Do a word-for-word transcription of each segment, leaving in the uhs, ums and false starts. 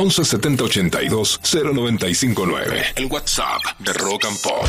once setenta ochenta y dos cero noventa y cinco nueve. El WhatsApp de Rock and Pop.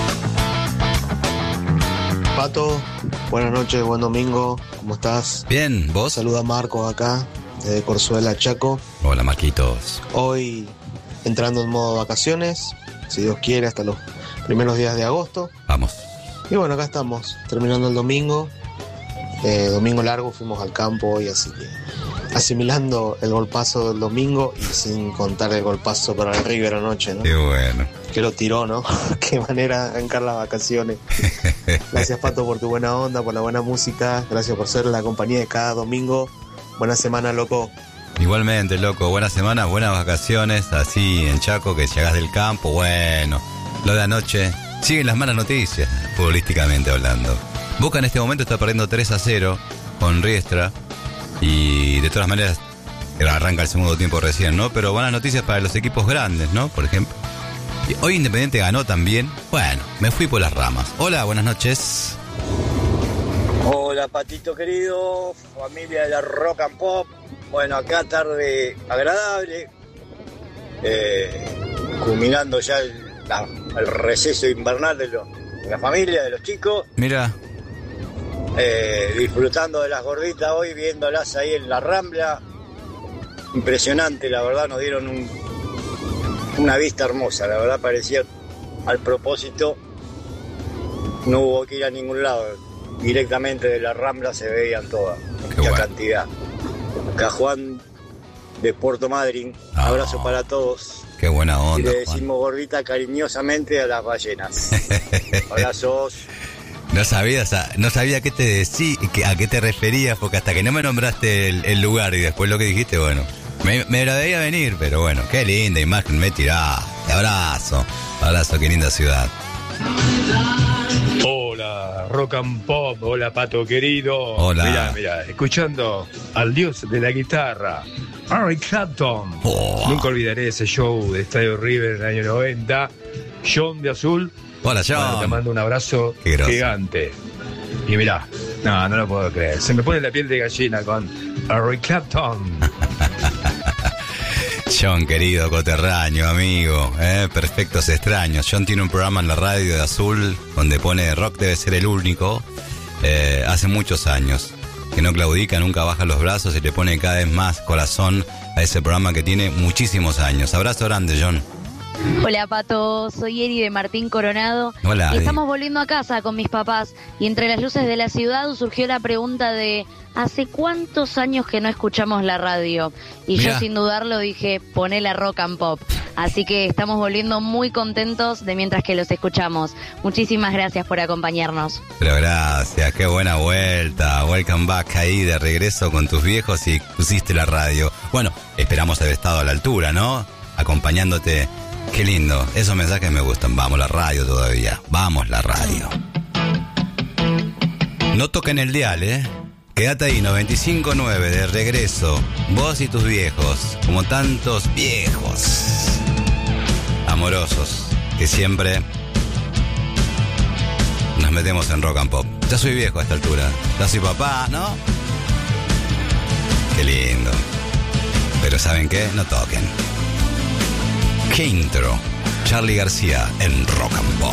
Pato, buenas noches, buen domingo, ¿cómo estás? Bien, ¿vos? Saluda Marcos acá, desde Corzuela, Chaco. Hola, Marquitos. Hoy entrando en modo vacaciones, si Dios quiere, hasta los primeros días de agosto. Vamos. Y bueno, acá estamos, terminando el domingo. Eh, domingo largo, fuimos al campo hoy, así que asimilando el golpazo del domingo y sin contar el golpazo para el River anoche, ¿no? Qué bueno. Que lo tiró, ¿no? Qué manera de arrancar las vacaciones. Gracias, Pato, por tu buena onda, por la buena música. Gracias por ser la compañía de cada domingo. Buena semana, loco. Igualmente, loco. Buena semana, buenas vacaciones. Así en Chaco, que llegás del campo. Bueno, lo de anoche. Siguen las malas noticias, futbolísticamente hablando. Boca en este momento está perdiendo tres a cero con Riestra. Y de todas maneras, arranca el segundo tiempo recién, ¿no? Pero buenas noticias para los equipos grandes, ¿no? Por ejemplo. Y hoy Independiente ganó también. Bueno, me fui por las ramas. Hola, buenas noches. Hola, Patito querido, familia de la Rock and Pop. Bueno, acá tarde agradable. Eh, culminando ya el, la, el receso invernal de, lo, de la familia, de los chicos. Mira. Eh, disfrutando de las gorditas hoy, viéndolas ahí en la Rambla. Impresionante, la verdad, nos dieron un, una vista hermosa, la verdad parecía al propósito. No hubo que ir a ningún lado, directamente de la Rambla se veían todas, mucha bueno. cantidad. Acá Juan de Puerto Madryn, oh, abrazo para todos. Qué buena onda, y le decimos Juan. Gordita cariñosamente a las ballenas. Abrazos. No sabía, no sabía a qué te decí, a qué te referías, porque hasta que no me nombraste el, el lugar y después lo que dijiste, bueno, me, me lo debía venir, pero bueno, qué linda imagen me tiraste. Abrazo, abrazo, qué linda ciudad. Hola, Rock and Pop, hola, Pato querido. Hola. Mirá, mirá, escuchando al dios de la guitarra, Eric Clapton. Oh. Nunca olvidaré ese show de Estadio River en el año noventa. John de Azul. Hola, John. Bueno, te mando un abrazo gigante. Y mirá, no, no lo puedo creer. Se me pone la piel de gallina con Eric Clapton. John, querido coterráneo, amigo, eh, perfectos extraños. John tiene un programa en la radio de Azul donde pone rock debe ser el único. Eh, hace muchos años que no claudica, nunca baja los brazos y le pone cada vez más corazón a ese programa que tiene muchísimos años. Abrazo grande, John. Hola, Pato, soy Eri de Martín Coronado. Hola, y estamos volviendo a casa con mis papás y entre las luces de la ciudad surgió la pregunta de ¿hace cuántos años que no escuchamos la radio? Y Mirá. Yo sin dudarlo dije, poné la Rock and Pop. Así que estamos volviendo muy contentos de mientras que los escuchamos. Muchísimas gracias por acompañarnos. Pero gracias, qué buena vuelta. Welcome back ahí de regreso con tus viejos y pusiste la radio. Bueno, esperamos haber estado a la altura, ¿no? Acompañándote. Qué lindo, esos mensajes me gustan. Vamos la radio todavía, vamos la radio. No toquen el dial, ¿eh? Quédate ahí, noventa y cinco nueve de regreso. Vos y tus viejos, como tantos viejos amorosos que siempre nos metemos en rock and pop. Ya soy viejo a esta altura, ya soy papá, ¿no? Qué lindo. Pero ¿saben qué? No toquen. Qué intro, Charly García en Rock and Pop.